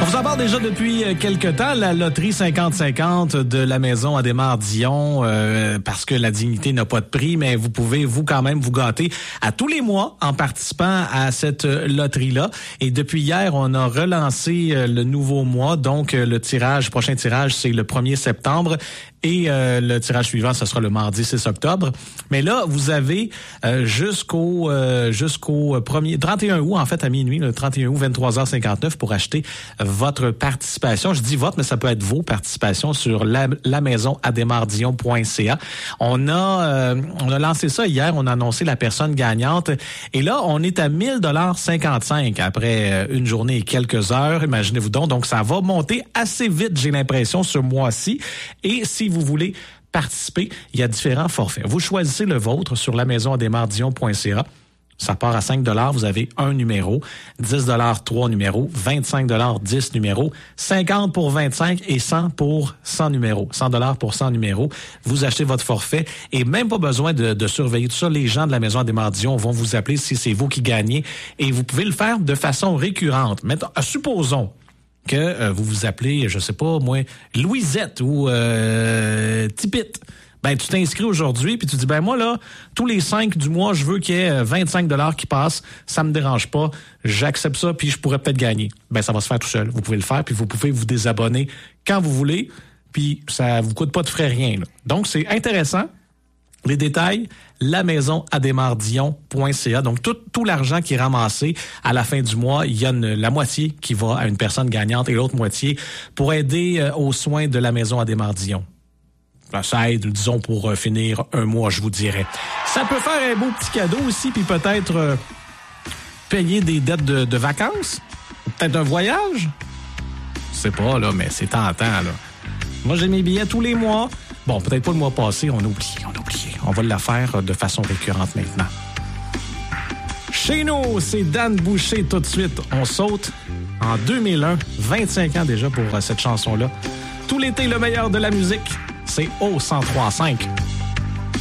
vous en parle déjà depuis quelque temps, la loterie 50-50 de la maison Adhémar-Dion, parce que la dignité n'a pas de prix, mais vous pouvez, vous, quand même, vous gâter à tous les mois en participant à cette loterie-là. Et depuis hier, on a relancé le nouveau mois, donc le prochain tirage, c'est le 1er septembre. Et le tirage suivant, ce sera le mardi 6 octobre. Mais là, vous avez jusqu'au 31 août, en fait, à minuit, le 31 août, 23h59, pour acheter votre participation. Je dis votre, mais ça peut être vos participations sur la maison adhémardion.ca. On a lancé ça hier, on a annoncé la personne gagnante. Et là, on est à 1000,55 après une journée et quelques heures. Imaginez-vous donc. Donc, ça va monter assez vite, j'ai l'impression, ce mois-ci. Et si vous voulez participer, il y a différents forfaits. Vous choisissez le vôtre sur la maison adhémardion.ca. Ça part à 5 $, vous avez un numéro, 10 $, 3 numéros, 25 $, 10 numéros, 50 pour 25 et 100 pour 100 numéros. 100 $ pour 100 numéros. Vous achetez votre forfait et même pas besoin de surveiller tout ça. Les gens de la maison Adhémar-Dion vont vous appeler si c'est vous qui gagnez et vous pouvez le faire de façon récurrente. Mettons, supposons que vous vous appelez, je sais pas, moi, Louisette ou Tipit. Ben, tu t'inscris aujourd'hui, puis tu dis, ben moi, là, tous les 5 du mois, je veux qu'il y ait 25 $ qui passent, ça me dérange pas, j'accepte ça, puis je pourrais peut-être gagner. Ben, ça va se faire tout seul. Vous pouvez le faire, puis vous pouvez vous désabonner quand vous voulez, puis ça vous coûte pas de frais, rien, là. Donc, c'est intéressant. Les détails, la maison adhémardion.ca. Donc, tout l'argent qui est ramassé à la fin du mois, il y a la moitié qui va à une personne gagnante et l'autre moitié pour aider aux soins de la maison Adhémar-Dion. Ça aide, disons, pour finir un mois, je vous dirais. Ça peut faire un beau petit cadeau aussi, puis peut-être payer des dettes de vacances. Peut-être un voyage. Je sais pas, là, mais c'est tentant, là. Moi, j'ai mes billets tous les mois. Bon, peut-être pas le mois passé, on a oublié. On va la faire de façon récurrente maintenant. Chez nous, c'est Dan Boucher tout de suite. On saute en 2001, 25 ans déjà pour cette chanson-là. Tout l'été, le meilleur de la musique, c'est au 103.5.